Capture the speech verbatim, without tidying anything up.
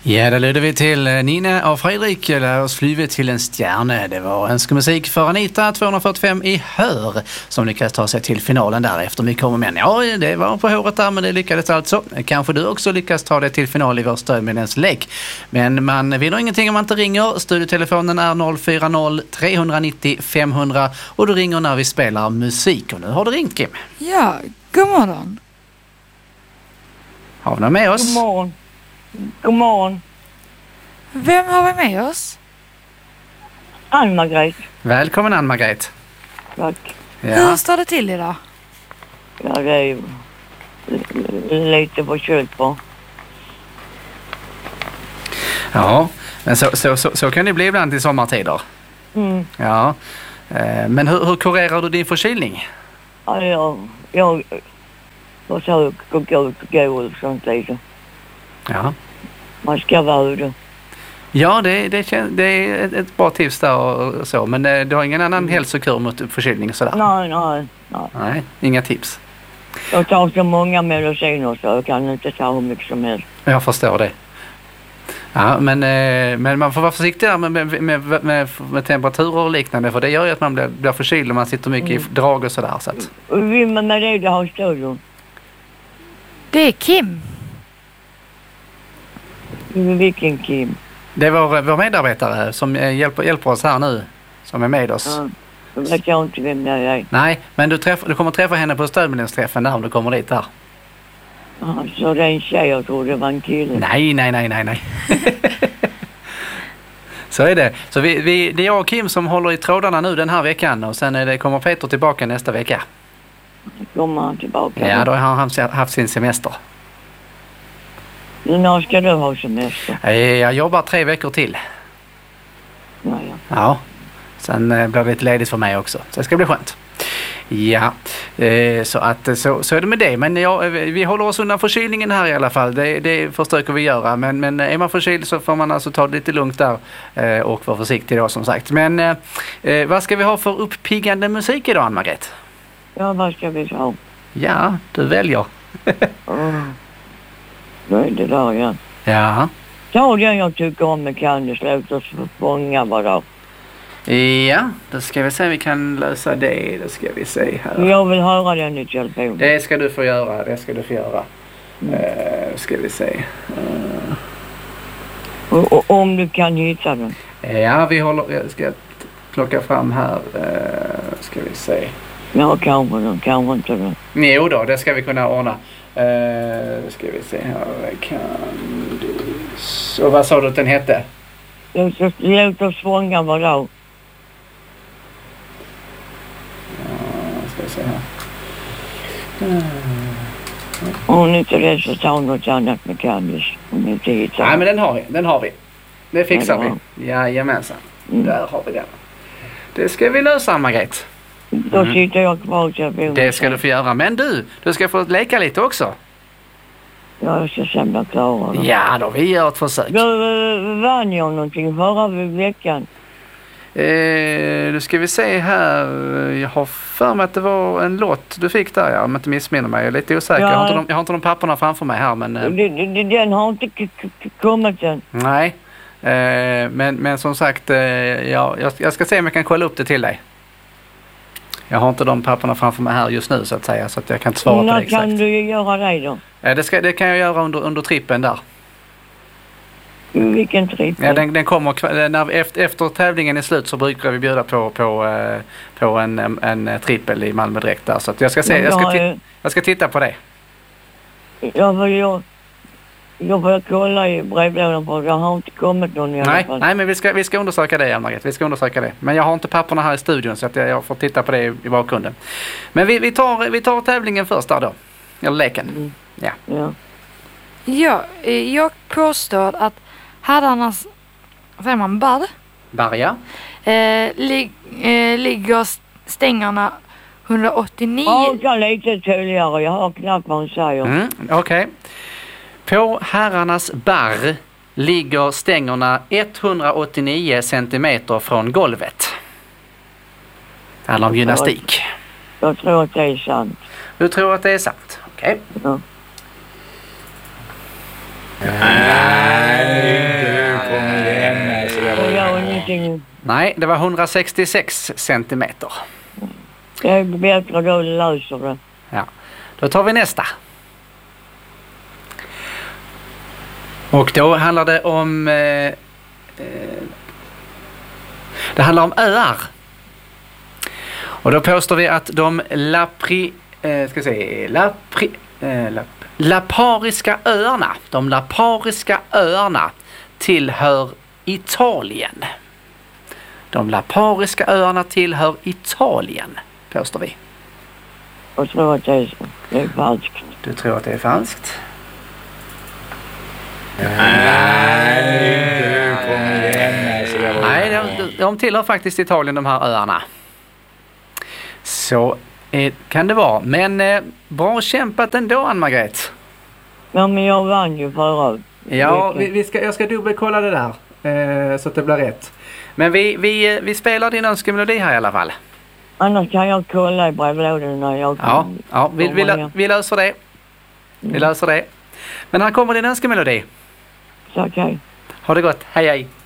Ja, då lyder vi till Nina och Fredrik. Lär oss flyga till en stjärna. Det var önskemusik för Anita tvåhundrafyrtiofem i Hör som lyckades ta sig till finalen där efter mycket om och men. Ja, det var på håret där, men det lyckades alltså. Kanske du också lyckas ta dig till final i vår stödmedlens lek. Men man vinner ingenting om man inte ringer. Studiotelefonen är noll fyra noll tre nio noll fem hundra och du ringer när vi spelar musik. Och nu har du ringt, Kim. Ja, god morgon. Har vi någon med oss? God morgon. God morgon. Vem har vi med oss? Ann-Margret. Välkommen Ann-Margret. Tack. Hur Ja. står det till idag? Ja, det är ju lite förkylt på. Ja, men så, så, så, så kan det bli ibland i sommartider. Mm. Ja. Eh, Men hur, hur kurerar du din förkylning? Ja, jag, jag försöker gå ut och gå ut sånt lite. Ja. Man ska vara ute. Ja, det, det, kän, det är ett, ett bra tips där och så. Men eh, du har ingen annan hälsokur mot förkylning och sådär? Nej, nej, nej. Nej, inga tips. Jag tar så många mediciner så jag kan inte ta hur mycket som helst. Jag förstår det. Ja, men, eh, men man får vara försiktig där med, med, med, med, med temperaturer och liknande. För det gör ju att man blir, blir förkyld och man sitter mycket mm. i drag och sådär. Så att. Vem med det du har studion? Det är Kim. Vilken Kim? Det är vår, vår medarbetare som hjälper, hjälper oss här nu. Som är med oss. Ja, jag vet jag inte vem det är. Nej, men du, träff, du kommer träffa henne på stödmedlemsträffen där om du kommer dit där. Ja, så det är en tjej, jag tror det var en kille. Nej, nej, nej, nej, nej. Så är det. Så vi, vi, det är jag och Kim som håller i trådarna nu den här veckan. Och sen är det, kommer Peter tillbaka nästa vecka. Kommer han tillbaka? Ja, då har han haft sin semester. När ska du ha semester? Jag jobbar tre veckor till. Ja, ja. Ja. Sen blir det lite ledigt för mig också. Så det ska bli skönt. Ja, eh, så, att, så, så är det med det. Men ja, vi håller oss undan förkylningen här i alla fall. Det, det försöker vi göra. Men, men är man förkyld så får man alltså ta det lite lugnt där eh, och vara försiktig då som sagt. Men eh, vad ska vi ha för uppiggande musik idag, Ann-Margret? Ja, vad ska vi ha? Ja, du väljer. Mm. Då är det där, ja. Ja. Ta den jag tycker om med Candice, låt oss fånga bara. Ja, då ska vi se om vi kan lösa det. Då ska vi se här. Jag vill höra den i telefonen. Det ska du få göra, det ska du få göra. Mm. Uh, ska vi se. Uh. Och, och om du kan hitta den. Ja, vi håller, jag ska plocka fram här. Uh, ska vi se. Ja, kanske den, kanske inte den. Jo då, det ska vi kunna ordna. Uh, ska vi se här. Candice. Och vad sa du att den hette? Låt oss, låt oss fånga vadå? Om inte det så tar något annat med Candice. Om inte hittar. Nej, men den har vi. Den har vi. Det fixar ja, vi. Jajamensan. Mm. Där har vi den. Det ska vi lösa, Margret. Mm. Då sitter jag kvar till telefonen. Det ska du få göra. Men du, du ska få leka lite också. Ja, jag ska samla klara då. Ja, då vi gör ett försök. Då vann jag någonting förra veckan. Eh, nu ska vi se här. Jag har för mig att det var en låt du fick där, ja, om jag inte missminner mig. Jag är lite osäker. Ja. Jag, har inte de, jag har inte de papperna framför mig här. Men, eh, det, det, den har inte k- k- kommit än. Nej, eh, men, men som sagt, eh, ja, jag, jag ska se om jag kan kolla upp det till dig. Jag har inte de papperna framför mig här just nu så att säga, så att jag kan inte svara När på det exakt. kan du göra det då? Eh, det, ska, det kan jag göra under, under trippen där. Vilken tripp? Ja, den, den kommer när, efter, efter tävlingen är slut så brukar vi bjuda på, på, eh, på en, en, en trippel i Malmö direkt där. Så att jag ska se, jag ska, ti- jag ska titta på det. Ja, för jag, jag får kolla i brevlådan på det. Jag har inte kommit någon i alla Nej, fall. nej men vi ska, vi ska undersöka det, Ann-Margret. Vi ska undersöka det. Men jag har inte papperna här i studion så att jag, jag får titta på det i, i bakgrunden. Men vi, vi, tar, vi tar tävlingen först där då. Eller leken. Mm. Ja. Ja. Ja, eh, jag påstår att herrarnas, vad säger man, bar? Barja. Eh, lig, eh, ligger stängerna hundraåttionio. Åka lite tydligare. Jag har knappt vad hon säger. Mm, okej. Okay. På herrarnas bar ligger stängerna etthundraåttionio centimeter från golvet. Det handlar om gymnastik. Jag tror att det är sant. Du tror att det är sant? Okej. Okay. Ja. Nej. Getinge. Nej, det var hundrasextiosex centimeter. Det är bättre då löser det. Ja, då tar vi nästa. Och då handlar det om... Eh, eh, det handlar om öar. Och då påstår vi att de Lapri... Eh, ska se... Lapri... Eh, lap, Lapariska öarna. De Lapariska öarna tillhör Italien. De Lapariska öarna tillhör Italien, påstår vi. Jag tror att det är så. Det är falskt. Du tror att det är falskt? Nej, du kom igen. Så det var- Nej, de, de tillhör faktiskt Italien, de här öarna. Så eh, kan det vara. Men eh, bra kämpat ändå, Ann-Margret. Ja, men jag vann ju förut. Ja, vi, vi ska, jag ska dubbelkolla det där eh, så att det blir rätt. Men vi, vi, vi spelar din önskemelodi här i alla fall. Annars kan jag kolla i brevlådan när jag Ja, kan. ja vi, vi, lö- vi löser det. Vi löser det. Men här kommer din önskemelodi. Så okej. Ha det gott. Hej hej.